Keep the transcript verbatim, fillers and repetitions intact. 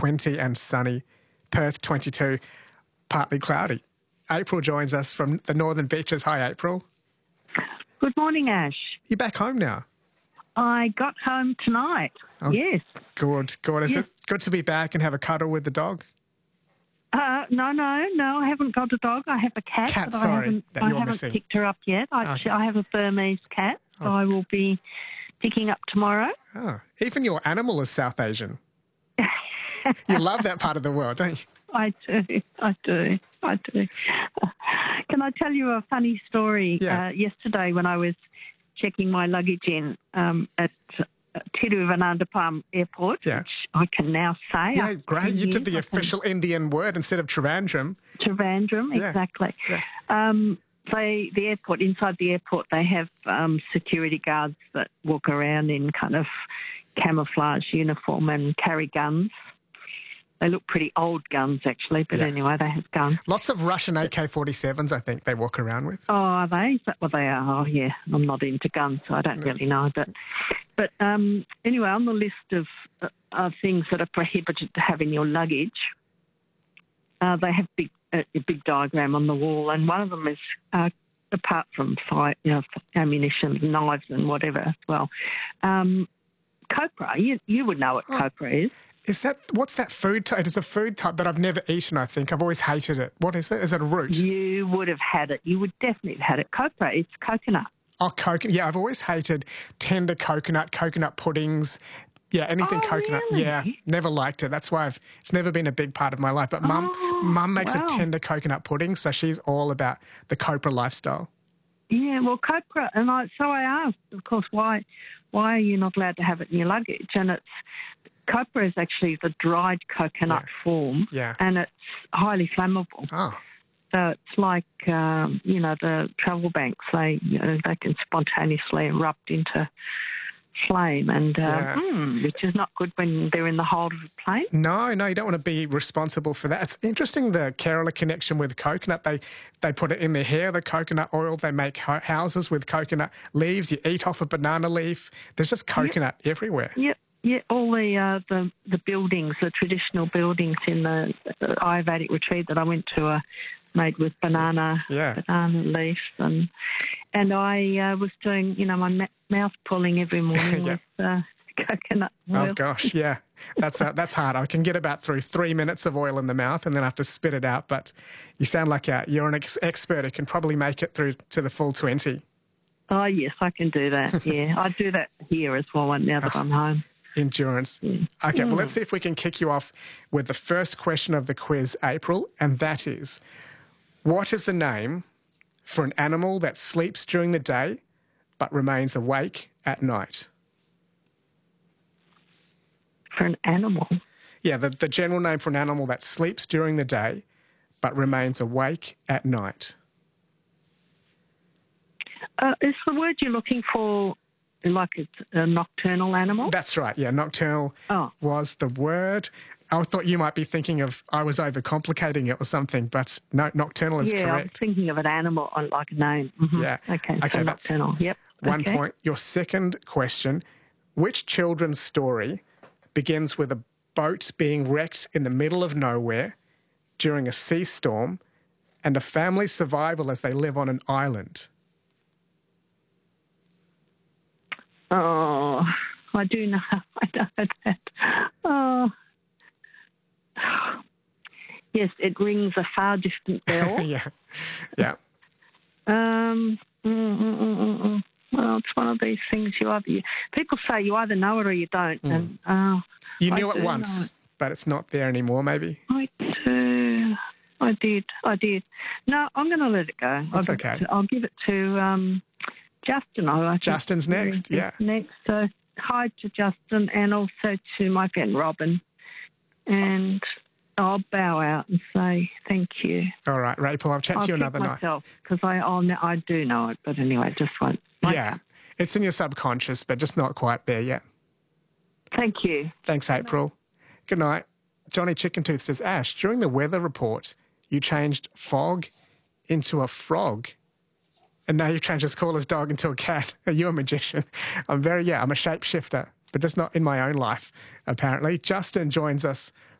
twenty and sunny. Perth, twenty-two, partly cloudy. April joins us from the Northern Beaches. Hi, April. Good morning, Ash. You're back home now? I got home tonight, oh, yes. Good, good. Is yes. it good to be back and have a cuddle with the dog? Uh, no, no, no, I haven't got a dog. I have a cat. Cat, but sorry, I haven't, that I you're haven't missing. picked her up yet. I, Okay. I have a Burmese cat, so Oh. I will be picking up tomorrow. Oh, even your animal is South Asian. You love that part of the world, don't you? I do, I do, I do. Can I tell you a funny story? Yeah. Uh, yesterday when I was checking my luggage in um, at Tiruvananthapuram Airport, Yeah. which I can now say. Yeah, after great. two You did years, the I can- official Indian word instead of Trivandrum. Trivandrum, Yeah. exactly. Yeah. Um, they, the airport, inside the airport, they have um, security guards that walk around in kind of camouflage uniform and carry guns. They look pretty old guns, actually, but Yeah. anyway, they have guns. Lots of Russian A K forty-sevens, I think, they walk around with. Oh, are they? Is that what they are? Oh, yeah. I'm not into guns, so I don't No. really know. But, but um, anyway, on the list of, uh, of things that are prohibited to have in your luggage, uh, they have big, uh, a big diagram on the wall, and one of them is, uh, apart from fire, you know, ammunition, knives and whatever as well, um, copra. You, you would know what Oh. copra is. Is that, what's that food type? It is a food type that I've never eaten, I think. I've always hated it. What is it? Is it a root? You would have had it. You would definitely have had it. Copra, it's coconut. Oh, coconut. Yeah, I've always hated tender coconut, coconut puddings. Yeah, anything Oh, coconut. really? Yeah, never liked it. That's why I've, it's never been a big part of my life. But mum, Oh, mum makes wow. a tender coconut pudding, so she's all about the copra lifestyle. Yeah, well, copra, and I, so I asked, of course, why, why are you not allowed to have it in your luggage? And it's copra is actually the dried coconut Yeah. form, Yeah. and it's highly flammable. Oh, So it's like, um, you know, the travel banks, they, you know, they can spontaneously erupt into flame, and uh, Yeah. mm, which is not good when they're in the hold of a plane. no, no, you don't want to be responsible for that. It's interesting, the Kerala connection with coconut. They they put it in their hair, the coconut oil. They make ho- houses with coconut leaves. You eat off a banana leaf. There's just coconut everywhere. Yep. Yeah, all the, uh, the the buildings, the traditional buildings in the uh, Ayurvedic retreat that I went to are made with banana Yeah. banana leaves, and and I uh, was doing, you know, my ma- mouth pulling every morning Yeah. with uh, coconut oil. Oh, gosh, yeah. That's uh, that's hard. I can get about through three minutes of oil in the mouth and then I have to spit it out. But you sound like uh, you're an ex- expert who can probably make it through to the full twenty. Oh, yes, I can do that, yeah. I do that here as well now that I'm home. Endurance. Mm. Okay, well, Mm. let's see if we can kick you off with the first question of the quiz, April, and that is, what is the name for an animal that sleeps during the day but remains awake at night? For an animal? Yeah, the, the general name for an animal that sleeps during the day but remains awake at night. Uh, is the word you're looking for like it's a nocturnal animal? That's right, yeah, nocturnal Oh. was the word. I thought you might be thinking of I was overcomplicating it or something, but no, nocturnal is yeah, I was correct. thinking of an animal, uh, like a name. Mhm. Yeah. Okay, Okay, so that's nocturnal. Yep. One okay. point. Your second question, which children's story begins with a boat being wrecked in the middle of nowhere during a sea storm and a family's survival as they live on an island? Oh, I do know. I know that. Oh. Yes, it rings a far distant bell. yeah, yeah. um, mm, mm, mm, mm, mm. Well, it's one of these things you either... You, people say you either know it or you don't. Mm. And uh, You I knew it do once, know it. but it's not there anymore, maybe? I do. I did. I did. No, I'm going to let it go. That's I'll give okay. It to, I'll give it to um, Justin. I think. Justin's next, He's yeah. Next. So hi to Justin and also to my friend Robin. And I'll bow out and say thank you. All right, Rachel, I'll chat I'll to you keep another night. myself because I I'll, kn- I do know it, but anyway, just won't. Yeah, it's in your subconscious, but just not quite there yet. Thank you. Thanks, April. Good night. Johnny Chickentooth says, Ash, during the weather report, you changed fog into a frog. And now you've changed this caller's dog into a cat. Are you a magician? I'm very, yeah, I'm a shapeshifter, but just not in my own life, apparently. Justin joins us